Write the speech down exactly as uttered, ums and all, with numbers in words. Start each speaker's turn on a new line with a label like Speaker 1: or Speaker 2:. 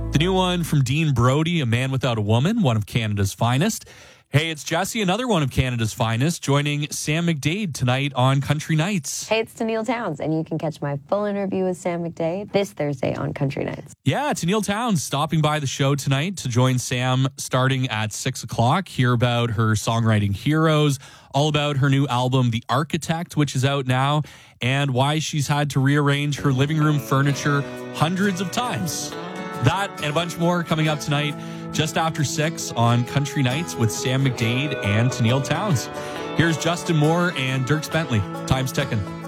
Speaker 1: The new one from Dean Brody, A Man Without a Woman, one of Canada's finest. Hey, it's Jesse, another one of Canada's finest, joining Sam McDade tonight on Country Nights.
Speaker 2: Hey, it's Tenille Townes, and you can catch my full interview with Sam McDade this Thursday on Country Nights.
Speaker 1: Yeah, Tenille Townes stopping by the show tonight to join Sam starting at six o'clock. Hear about her songwriting heroes, all about her new album, The Architect, which is out now, and why she's had to rearrange her living room furniture hundreds of times. That and a bunch more coming up tonight, just after six on Country Nights with Sam McDade and Tenille Townes. Here's Justin Moore and Dierks Bentley. Time's ticking.